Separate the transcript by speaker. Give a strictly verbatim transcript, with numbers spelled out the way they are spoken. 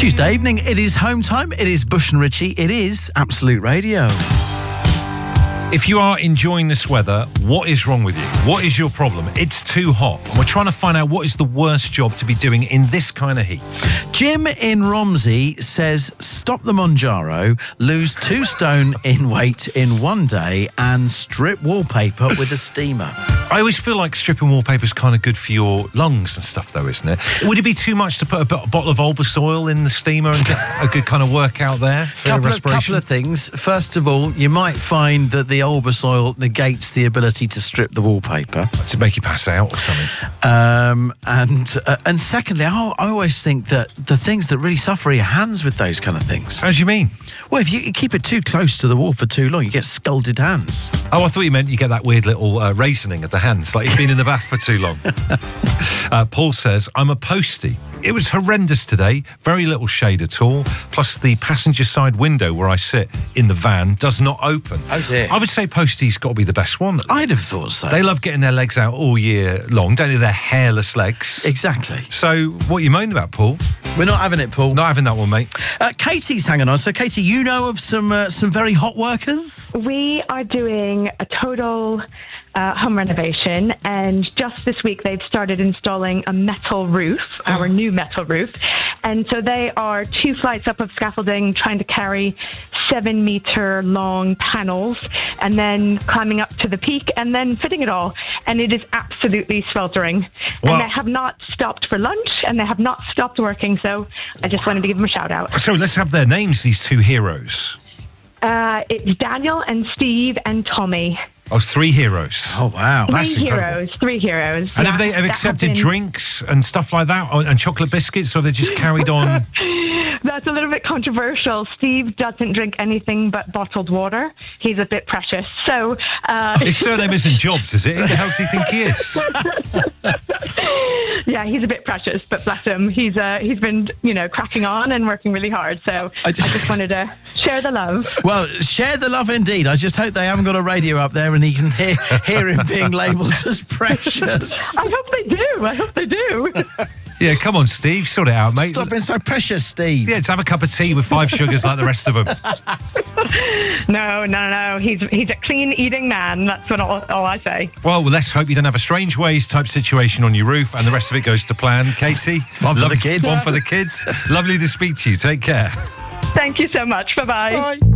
Speaker 1: Tuesday evening, it is home time, it is Bush and Richie, it is Absolute Radio.
Speaker 2: If you are enjoying this weather, what is wrong with you? What is your problem? It's too hot. And we're trying to find out what is the worst job to be doing in this kind of heat.
Speaker 1: Jim in Romsey says, stop the Monjaro, lose two stone in weight in one day and strip wallpaper with a steamer.
Speaker 2: I always feel like stripping wallpaper is kind of good for your lungs and stuff, though, isn't it? Would it be too much to put a, a bottle of Olbasol in the steamer and get a good kind of workout there for
Speaker 1: couple
Speaker 2: respiration?
Speaker 1: A couple of things. First of all, you might find that the Olbasol negates the ability to strip the wallpaper.
Speaker 2: To make you pass out or something.
Speaker 1: Um, and uh, and secondly, I, I always think that the things that really suffer are your hands with those kind of things.
Speaker 2: How do you mean?
Speaker 1: Well, if you keep it too close to the wall for too long, you get scalded hands.
Speaker 2: Oh, I thought you meant you get that weird little uh, raisoning of the hands, like you've been in the bath for too long. uh, Paul says, I'm a postie. It was horrendous today, very little shade at all, plus the passenger side window where I sit in the van does not open.
Speaker 1: Oh dear.
Speaker 2: I would say postie's got to be the best one.
Speaker 1: I'd have thought so.
Speaker 2: They love getting their legs out all year long, don't they? Their hairless legs.
Speaker 1: Exactly.
Speaker 2: So what are you moaning about, Paul?
Speaker 1: We're not having it, Paul.
Speaker 2: Not having that one, mate.
Speaker 1: Uh, Katie's hanging on. So, Katie, you know of some uh, some very hot workers?
Speaker 3: We are doing a total uh, home renovation, and just this week they've started installing a metal roof, our new metal roof. And so they are two flights up of scaffolding, trying to carry seven metre long panels, and then climbing up to the peak, and then fitting it all. And it is absolutely sweltering.
Speaker 2: Wow.
Speaker 3: And they have not stopped for lunch, and they have not stopped working. So I just wanted to give them a shout out.
Speaker 2: So let's have their names, these two heroes.
Speaker 3: Uh, it's Daniel and Steve and Tommy.
Speaker 2: Oh, three heroes.
Speaker 1: Oh, wow.
Speaker 3: Three
Speaker 2: That's incredible.
Speaker 3: heroes, three heroes.
Speaker 2: And
Speaker 3: yeah,
Speaker 2: have they have
Speaker 3: that
Speaker 2: accepted
Speaker 3: have been...
Speaker 2: drinks and stuff like that, or, and chocolate biscuits, or have they just carried on?
Speaker 3: That's a little bit controversial. Steve doesn't drink anything but bottled water. He's a bit precious. So uh...
Speaker 2: His surname isn't Jobs, is it? Who the hell does he think he is?
Speaker 3: Yeah, he's a bit precious, but bless him. He's uh, he's been, you know, cracking on and working really hard. So I just, I just wanted to share the love.
Speaker 1: Well, share the love indeed. I just hope they haven't got a radio up there and he can hear, hear him being labelled as precious.
Speaker 3: I hope they do. I hope they do.
Speaker 2: Yeah, come on, Steve. Sort it out, mate.
Speaker 1: Stop being so precious, Steve.
Speaker 2: Yeah, to have a cup of tea with five sugars like the rest of them.
Speaker 3: No, no, no. He's he's a clean eating man. That's what all, all I say.
Speaker 2: Well, let's hope you don't have a strange ways type situation on your roof and the rest of it goes to plan. Katie?
Speaker 1: One for the kids.
Speaker 2: One for the kids. Lovely to speak to you. Take care.
Speaker 3: Thank you so much. Bye-bye.
Speaker 1: Bye.